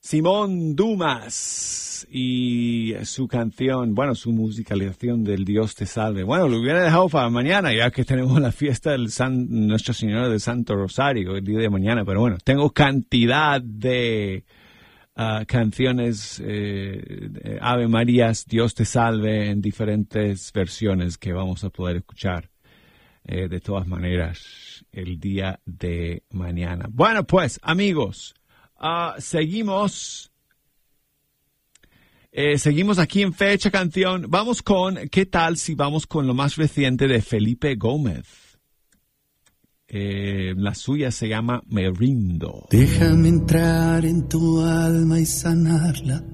Simón Dumas y su canción, bueno, su musicalización del Dios te salve. Bueno, lo hubiera dejado para mañana, ya que tenemos la fiesta del Nuestra Señora del Santo Rosario el día de mañana. Pero bueno, tengo cantidad de canciones, Ave Marías, Dios te salve, en diferentes versiones que vamos a poder escuchar de todas maneras el día de mañana. Bueno, pues, amigos, seguimos aquí en Fecha Canción. Vamos con, ¿qué tal si vamos con lo más reciente de Felipe Gómez? La suya se llama Me rindo. Déjame entrar en tu alma y sanarla.